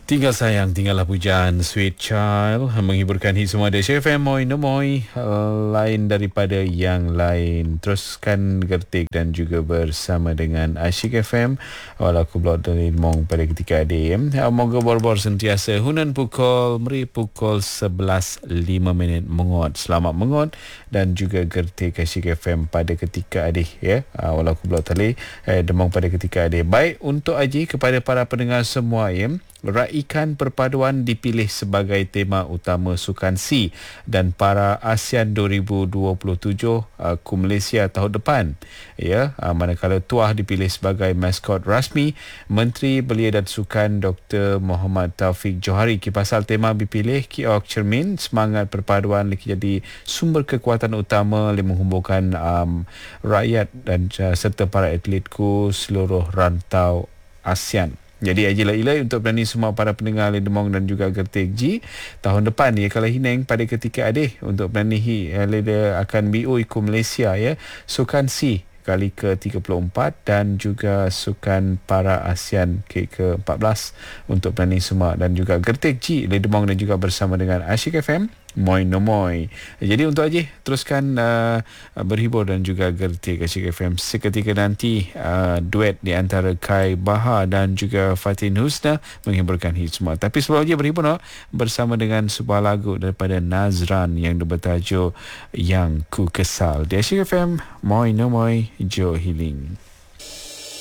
Tinggal sayang, tinggallah pujian, Sweet Child menghiburkan hit semua dari Syekh FM. Moi no moi, lain daripada yang lain. Teruskan gertik dan juga bersama dengan Asyik FM. Walaku blog dari Mong pada ketika ada moga bor-bor sentiasa hunan pukul 11.05 mengot. Selamat mengot dan juga gertik Asyik FM pada ketika ada ya. Walaku blog tali demong pada ketika ada. Baik untuk Aji kepada para pendengar semua ya. Raikan Perpaduan dipilih sebagai tema utama Sukan C dan Para ASEAN 2027 ke Malaysia tahun depan. Ya, manakala Tuah dipilih sebagai maskot rasmi, Menteri Belia dan Sukan Dr. Muhammad Taufik Johari. Pasal tema dipilih kiok cermin semangat perpaduan jadi sumber kekuatan utama yang menghubungkan rakyat dan serta para atletku seluruh rantau ASEAN. Jadi ajilai-ilai untuk berani semua para pendengar Ledemong dan juga Gertik G tahun depan ya kalau hineng pada ketika adih untuk berani Leda akan BO iku Malaysia ya. Sukan C kali ke-34 dan juga Sukan Para ASEAN ke-14 untuk berani semua dan juga Gertik G Ledemong dan juga bersama dengan Asyik FM. Moi no moi. Jadi untuk Aji teruskan berhibur dan juga gertik Asyik FM seketika nanti duet di antara Kai Baha dan juga Fatin Husna menghiburkan hit semua. Tapi sebelum Aji berhibur bersama dengan sebuah lagu daripada Nazran yang bertajuk Yang Ku Kesal di Asyik FM. Moi no moi, Joe Healing.